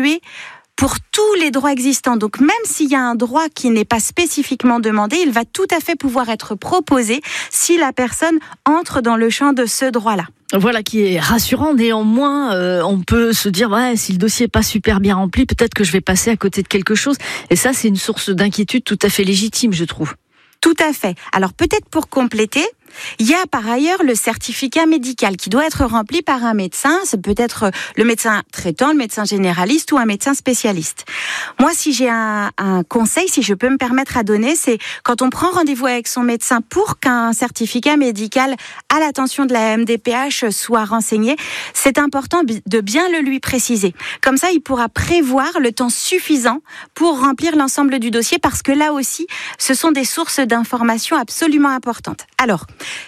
évalué pour tous les droits existants. Donc même s'il y a un droit qui n'est pas spécifiquement demandé, il va tout à fait pouvoir être proposé si la personne entre dans le champ de ce droit-là. Voilà qui est rassurant. Néanmoins, on peut se dire si le dossier est pas super bien rempli, peut-être que je vais passer à côté de quelque chose. Et ça, c'est une source d'inquiétude tout à fait légitime, je trouve. Tout à fait. Alors peut-être pour compléter, il y a par ailleurs le certificat médical qui doit être rempli par un médecin. Ça peut être le médecin traitant, le médecin généraliste ou un médecin spécialiste. Moi, si j'ai un conseil, si je peux me permettre à donner, c'est quand on prend rendez-vous avec son médecin pour qu'un certificat médical à l'attention de la MDPH soit renseigné, c'est important de bien le lui préciser. Comme ça, il pourra prévoir le temps suffisant pour remplir l'ensemble du dossier parce que là aussi, ce sont des sources d'informations absolument importantes. Alors,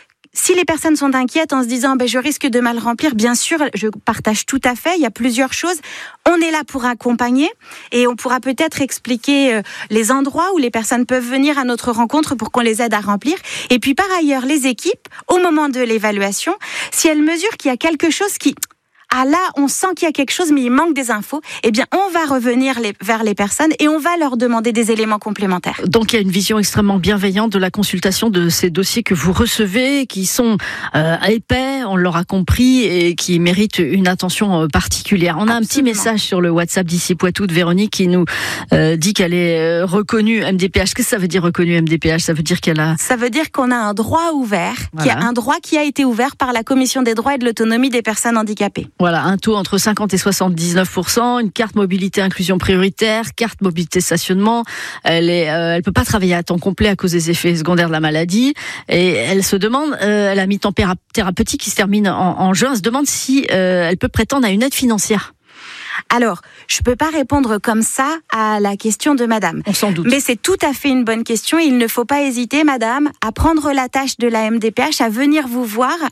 si les personnes sont inquiètes en se disant je risque de mal remplir, bien sûr, je partage tout à fait, il y a plusieurs choses. On est là pour accompagner et on pourra peut-être expliquer les endroits où les personnes peuvent venir à notre rencontre pour qu'on les aide à remplir. Et puis par ailleurs, les équipes, au moment de l'évaluation, si elles mesurent qu'il y a quelque chose qui... là, on sent qu'il y a quelque chose, mais il manque des infos. Eh bien, on va revenir vers les personnes et on va leur demander des éléments complémentaires. Donc, il y a une vision extrêmement bienveillante de la consultation de ces dossiers que vous recevez, qui sont épais, on l'aura compris, et qui méritent une attention particulière. On a un petit message sur le WhatsApp d'ici Poitou de Véronique qui nous dit qu'elle est reconnue MDPH. Qu'est-ce que ça veut dire reconnue MDPH ? Ça veut dire qu'elle a... Ça veut dire qu'on a un droit ouvert, voilà. Qui a un droit qui a été ouvert par la Commission des droits et de l'autonomie des personnes handicapées. Voilà, un taux entre 50 et 79%, une carte mobilité inclusion prioritaire, carte mobilité stationnement. Elle peut pas travailler à temps complet à cause des effets secondaires de la maladie. Et elle se demande, elle a mis temps thérapeutique qui se termine en juin, elle se demande si elle peut prétendre à une aide financière. Alors, je peux pas répondre comme ça à la question de madame. On s'en doute. Mais c'est tout à fait une bonne question. Il ne faut pas hésiter, madame, à prendre la tâche de la MDPH, à venir nous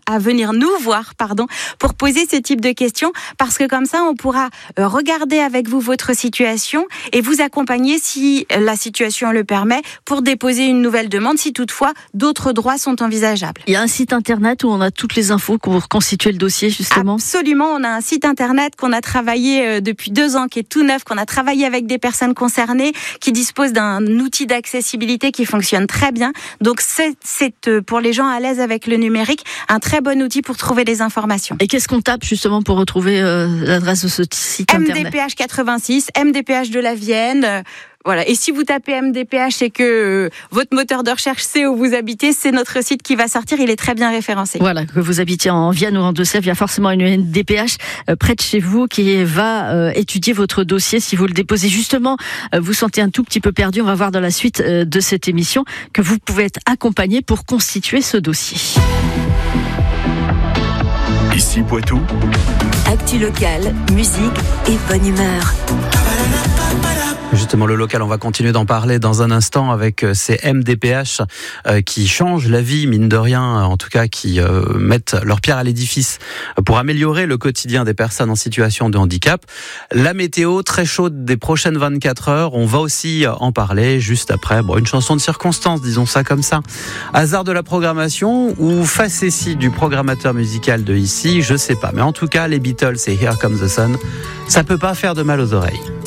voir, pour poser ce type de questions. Parce que comme ça, on pourra regarder avec vous votre situation et vous accompagner si la situation le permet pour déposer une nouvelle demande, si toutefois d'autres droits sont envisageables. Il y a un site internet où on a toutes les infos pour constituer le dossier, justement. Absolument. On a un site internet qu'on a travaillé depuis 2 ans, qui est tout neuf, qu'on a travaillé avec des personnes concernées, qui dispose d'un outil d'accessibilité qui fonctionne très bien. Donc c'est pour les gens à l'aise avec le numérique, un très bon outil pour trouver des informations. Et qu'est-ce qu'on tape justement pour retrouver l'adresse de ce site internet ? MDPH 86, MDPH de la Vienne. Voilà. Et si vous tapez MDPH et que votre moteur de recherche sait où vous habitez, c'est notre site qui va sortir. Il est très bien référencé. Voilà, que vous habitiez en Vienne ou en Deux-Sèvres, il y a forcément une MDPH près de chez vous qui va étudier votre dossier. Si vous le déposez justement, vous sentez un tout petit peu perdu. On va voir dans la suite de cette émission que vous pouvez être accompagné pour constituer ce dossier. Ici Poitou. Actu locale, musique et bonne humeur. Justement, le local, on va continuer d'en parler dans un instant avec ces MDPH qui changent la vie, mine de rien, en tout cas qui mettent leur pierre à l'édifice pour améliorer le quotidien des personnes en situation de handicap. La météo très chaude des prochaines 24 heures, on va aussi en parler juste après. Une chanson de circonstance, disons ça comme ça. Hasard de la programmation ou facétie du programmateur musical de ici, je sais pas. Mais en tout cas, les Beatles et Here Comes the Sun, ça peut pas faire de mal aux oreilles.